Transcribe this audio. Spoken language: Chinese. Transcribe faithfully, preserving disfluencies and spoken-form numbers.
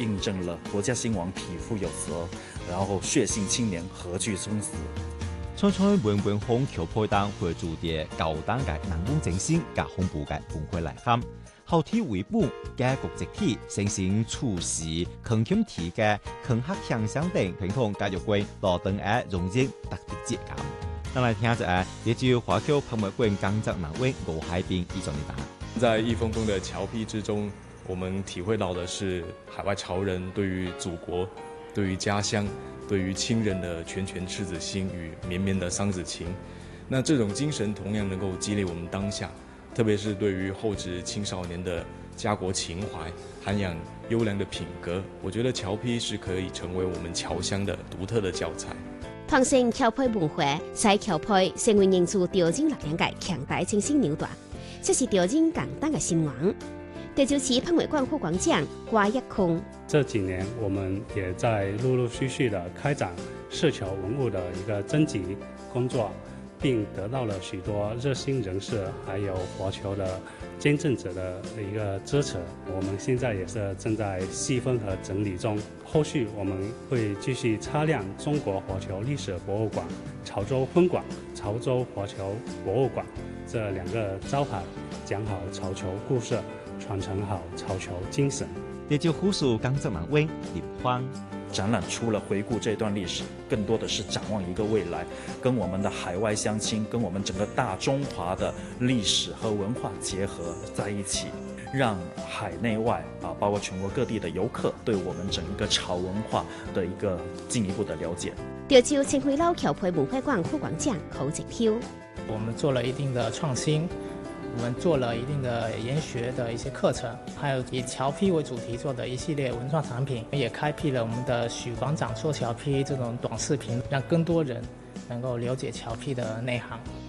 印证了国家兴亡，匹夫有责，然后血性青年何惧生死。 创创文文风橋配燈會做啲高檔嘅南風精神加恐怖嘅文化內涵，後天為本嘅國際體形成處事強強體嘅強客向上等傳統教育觀羅等嘅融入特別節感。當嚟聽一下，也就華僑博物館江澤南威吳海濱一種的答案。 在一封封的僑批之中，我們體會到的是海外潮人對於祖國、對於家鄉、對於親人的拳拳赤子心與綿綿的喪子情。那這種精神同樣能夠激勵我們當下，特別是對於後殖青少年的家國情懷、涵養優良的品格，我覺得僑批是可以成為我們僑鄉的獨特的教材。 傳承僑批文化，使僑批成為凝聚潮人力量嘅強大精神紐帶，這是潮人共同嘅興亡。第九期潘偉冠獲獎獎瓜一空。 這幾年，我們也在陸陸續續地開展社僑文物的一個徵集工作，並得到了許多熱心人士還有華僑的捐贈者的一個支持。我們現在也是正在細分和整理中，後續我們會繼續擦亮中國華僑歷史博物館、潮州分館、潮州華僑博物館這兩個招牌，講好潮僑故事，傳承好潮僑精神。 也就呼訴江澤南威立荒。 展覽除了回顧這段歷史，更多的是展望一個未來，跟我們的海外鄉親，跟我們整個大中華的歷史和文化結合在一起，讓海內外啊，包括全國各地的遊客，對我們整個潮文化的一個進一步的了解。 潮州青回老僑批文化館獲獎獎侯直飄。 我們做了一定的創新。我們做了一定的研學的一些課程，還有以僑批為主題做的一系列文創產品，也開闢了我們的許館長說僑批這種短視頻，讓更多人能夠了解僑批的內行。